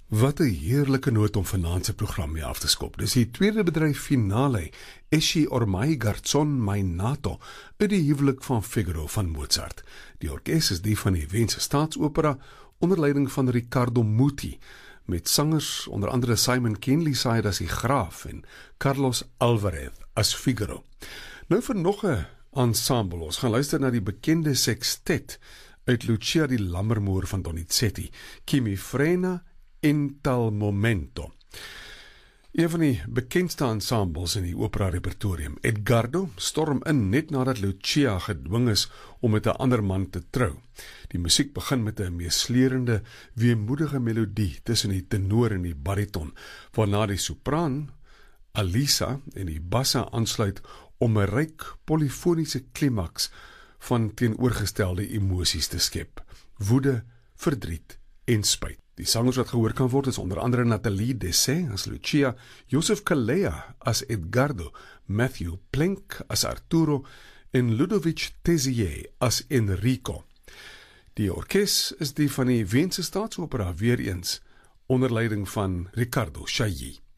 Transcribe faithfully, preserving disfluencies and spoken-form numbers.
Wat 'n heerlike noot om vanaand se program mee af te skop. Dis die tweede bedryf finale, Esci ormai garzon mein nato, uit die huwelik van Figaro van Mozart. Die orkes is die van die Weense Staatsopera, onder leiding van Riccardo Muti, met sangers onder andere Simon Kenlyside as die Graaf en Carlos Alvarez as Figaro. Nou vir nog 'n ensemble, ons gaan luister na die bekende sextet uit Lucia di Lammermoor van Donizetti, Chi mi frena in tal momento. Een van die bekendste ensembles in die opera repertorium, Edgardo, storm in net nadat Lucia gedwing is om met 'n ander man te trou. Die musiek begin met 'n meeslerende, weemoedige melodie tussen die tenor en die bariton, waarna die sopraan, Alisa, en die bassa aansluit om 'n ryk polifoniese klimaks van teenoorgestelde emosies te skep: woede, verdriet en spyt. Die sangers wat gehoor kan word is onder andere Nathalie Dessay as Lucia, Joseph Calleja as Edgardo, Matthew Plenk as Arturo en Ludovic Tezier as Enrico. Die orkes is die van die Weense Staatsopera weer eens, onder leiding van Riccardo Chailly.